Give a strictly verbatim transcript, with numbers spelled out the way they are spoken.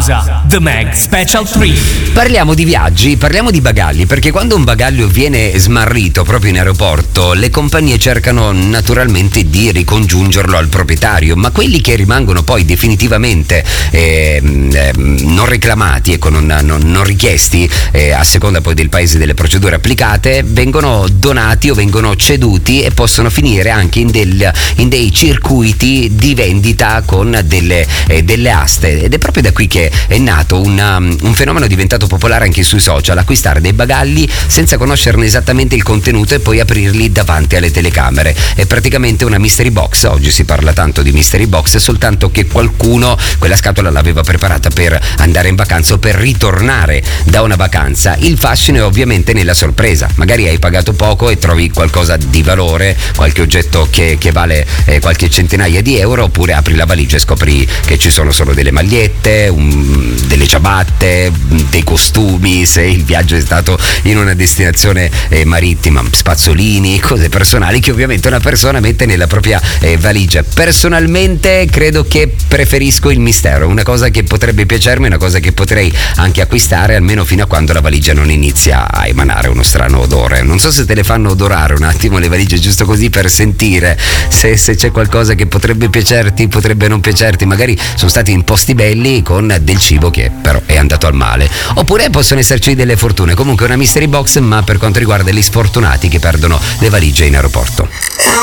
Pausa. The Mag Special tre. Parliamo di viaggi, parliamo di bagagli, perché quando un bagaglio viene smarrito proprio in aeroporto, le compagnie cercano naturalmente di ricongiungerlo al proprietario, ma quelli che rimangono poi definitivamente eh, eh, non reclamati, ecco, non, non, non richiesti, eh, a seconda poi del paese delle procedure applicate, vengono donati o vengono ceduti e possono finire anche in, del, in dei circuiti di vendita con delle, eh, delle aste, ed è proprio da qui che è nato una, un fenomeno diventato popolare anche sui social: acquistare dei bagagli senza conoscerne esattamente il contenuto e poi aprirli davanti alle telecamere. È praticamente una mystery box. Oggi si parla tanto di mystery box, soltanto che qualcuno quella scatola l'aveva preparata per andare in vacanza o per ritornare da una vacanza. Il fascino è ovviamente nella sorpresa: magari hai pagato poco e trovi qualcosa di valore, qualche oggetto che, che vale eh, qualche centinaia di euro, oppure apri la valigia e scopri che ci sono solo delle magliette, un, delle ciabatte, dei costumi, se il viaggio è stato in una destinazione eh, marittima, spazzolini, cose personali che ovviamente una persona mette nella propria eh, valigia. Personalmente credo che preferisco il mistero, una cosa che potrebbe piacermi, una cosa che potrei anche acquistare, almeno fino a quando la valigia non inizia a emanare uno strano odore. Non so se te le fanno odorare un attimo le valigie, giusto così per sentire se, se c'è qualcosa che potrebbe piacerti, potrebbe non piacerti. Magari sono stati in posti belli con del cibo che però è andato al male, oppure possono esserci delle fortune. Comunque una mystery box, ma per quanto riguarda gli sfortunati che perdono le valigie in aeroporto.